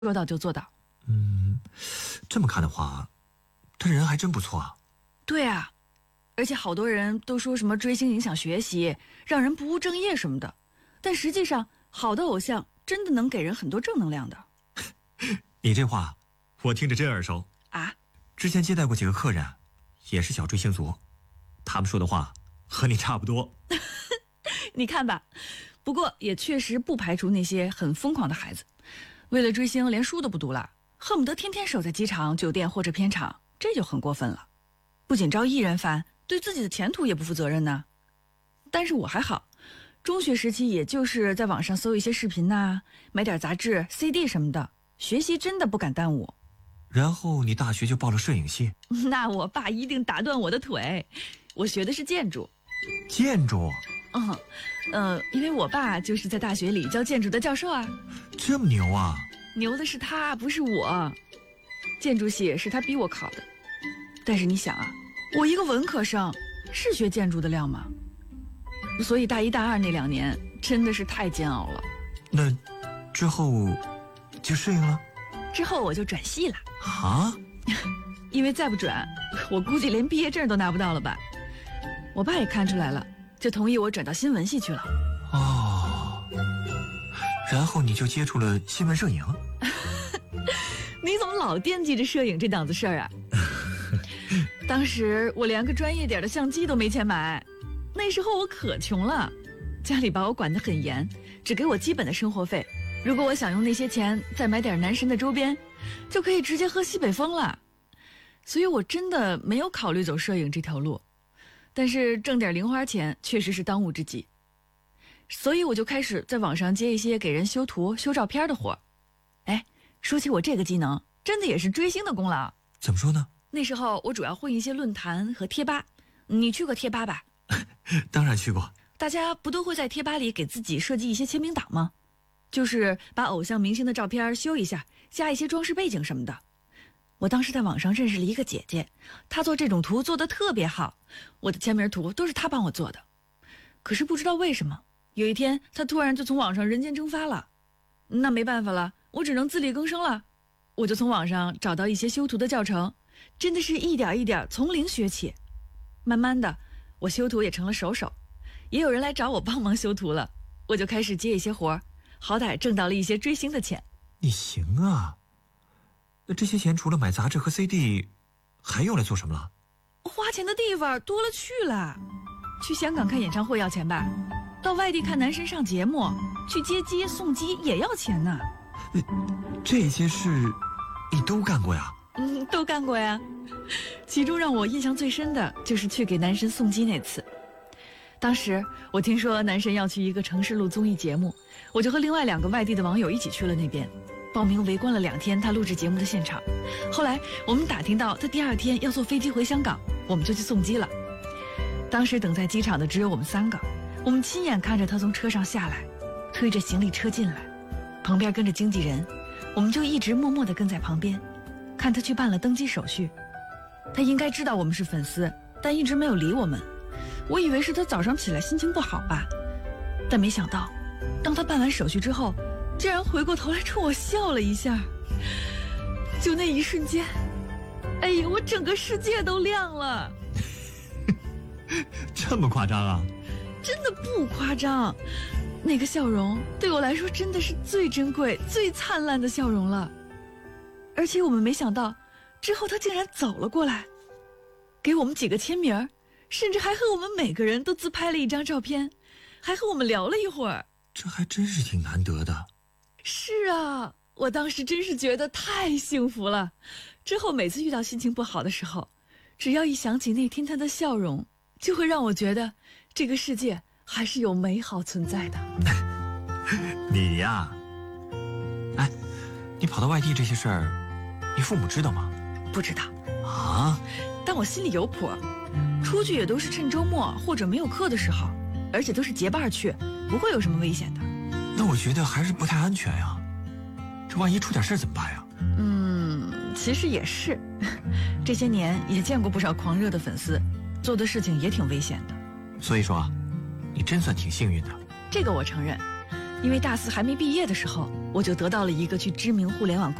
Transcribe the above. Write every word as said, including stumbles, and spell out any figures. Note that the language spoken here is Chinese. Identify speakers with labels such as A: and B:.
A: 说到就做到。
B: 嗯，这么看的话，他人还真不错啊。
A: 对啊，而且好多人都说什么追星影响学习，让人不务正业什么的，但实际上好的偶像真的能给人很多正能量的。
B: 你这话我听着真耳熟
A: 啊！
B: 之前接待过几个客人，也是小追星族，他们说的话和你差不多。
A: 你看吧，不过也确实不排除那些很疯狂的孩子，为了追星连书都不读了，恨不得天天守在机场、酒店或者片场，这就很过分了。不仅招艺人烦，对自己的前途也不负责任呢。但是我还好，中学时期也就是在网上搜一些视频呐，买点杂志、C D 什么的，学习真的不敢耽误。
B: 然后你大学就报了摄影系？
A: 那我爸一定打断我的腿。我学的是建筑。
B: 建筑？
A: 嗯，呃，因为我爸就是在大学里教建筑的教授啊。
B: 这么牛啊！
A: 牛的是他，不是我。建筑系是他逼我考的。但是你想啊，我一个文科生，是学建筑的料吗？所以大一大二那两年真的是太煎熬了。
B: 那之后就适应了？
A: 之后我就转系了。
B: 啊？
A: 因为再不转，我估计连毕业证都拿不到了吧。我爸也看出来了，就同意我转到新闻系去了。
B: 哦，然后你就接触了新闻摄影？
A: 你怎么老惦记着摄影这档子事儿啊？当时我连个专业点的相机都没钱买，那时候我可穷了，家里把我管得很严，只给我基本的生活费。如果我想用那些钱再买点男神的周边，就可以直接喝西北风了。所以我真的没有考虑走摄影这条路，但是挣点零花钱确实是当务之急。所以我就开始在网上接一些给人修图、修照片的活。哎，说起我这个技能，真的也是追星的功劳。
B: 怎么说呢？
A: 那时候我主要混一些论坛和贴吧。你去过贴吧吧？
B: 当然去过。
A: 大家不都会在贴吧里给自己设计一些签名档吗？就是把偶像明星的照片修一下，加一些装饰背景什么的。我当时在网上认识了一个姐姐，她做这种图做得特别好，我的签名图都是她帮我做的。可是不知道为什么，有一天她突然就从网上人间蒸发了。那没办法了，我只能自力更生了。我就从网上找到一些修图的教程，真的是一点一点从零学起。慢慢的，我修图也成了手手，也有人来找我帮忙修图了，我就开始接一些活，好歹挣到了一些追星的钱。
B: 你行啊，那这些钱除了买杂志和 C D 还用来做什么了？
A: 花钱的地方多了去了，去香港看演唱会要钱吧，到外地看男神上节目，去接机送机也要钱呢。
B: 这些事你都干过呀？
A: 嗯，都干过呀。其中让我印象最深的就是去给男神送机那次。当时我听说男神要去一个城市录综艺节目，我就和另外两个外地的网友一起去了那边，报名围观了两天他录制节目的现场。后来我们打听到他第二天要坐飞机回香港，我们就去送机了。当时等在机场的只有我们三个，我们亲眼看着他从车上下来，推着行李车进来，旁边跟着经纪人，我们就一直默默地跟在旁边，看他去办了登机手续。他应该知道我们是粉丝，但一直没有理我们。我以为是他早上起来心情不好吧，但没想到当他办完手续之后，竟然回过头来冲我笑了一下。就那一瞬间，哎呀，我整个世界都亮了。
B: 这么夸张啊？
A: 真的不夸张，那个笑容对我来说真的是最珍贵最灿烂的笑容了。而且我们没想到之后他竟然走了过来，给我们几个签名，甚至还和我们每个人都自拍了一张照片，还和我们聊了一会儿。
B: 这还真是挺难得的。
A: 是啊，我当时真是觉得太幸福了。之后每次遇到心情不好的时候，只要一想起那天他的笑容，就会让我觉得这个世界还是有美好存在的。
B: 你呀，哎，你跑到外地这些事儿，你父母知道吗？
A: 不知道
B: 啊，
A: 但我心里有谱，出去也都是趁周末或者没有课的时候，而且都是结伴去，不会有什么危险的。
B: 那我觉得还是不太安全呀，这万一出点事怎么办呀？
A: 嗯，其实也是，这些年也见过不少狂热的粉丝，做的事情也挺危险的。
B: 所以说，你真算挺幸运的。
A: 这个我承认， 因为大四还没毕业的时候，我就得到了一个去知名互联网公